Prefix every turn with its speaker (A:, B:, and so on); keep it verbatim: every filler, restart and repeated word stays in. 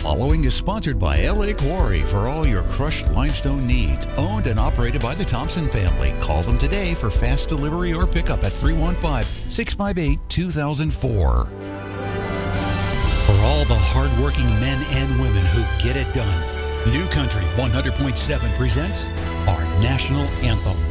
A: following is sponsored by L A Quarry for all your crushed limestone needs. Owned and operated by the Thompson family. Call them today for fast delivery or pickup at three one five, six five eight, two thousand four. For all the hardworking men and women who get it done, New Country one hundred point seven presents our national anthem.